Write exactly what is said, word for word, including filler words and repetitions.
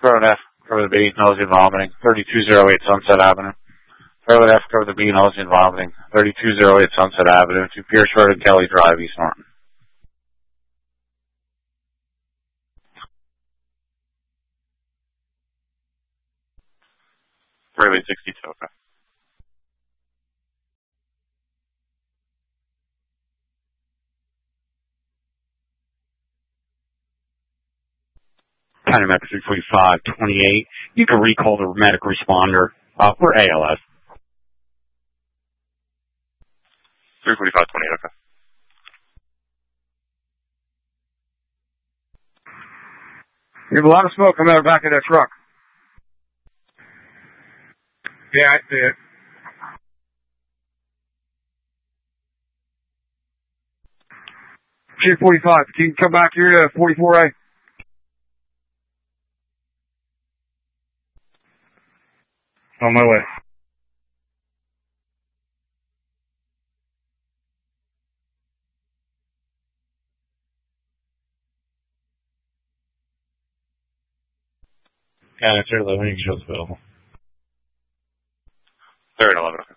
Road F, cover the B, nausea and vomiting. thirty-two oh eight Sunset Avenue. Road F, cover the B, nausea and vomiting. thirty-two oh eight Sunset Avenue to Pierce Road and Kelly Drive, East Norton. Freeway sixty-two, okay. County Medic three forty-five twenty-eight. You can recall the medic responder. Uh, we're A L S. three forty-five twenty-eight, okay. You have a lot of smoke coming out of the back of that truck. Yeah, I see it. Chief forty-five, can you come back here to forty-four A? On my way. Yeah, it's eleven. You can show it's available. Third eleven, okay.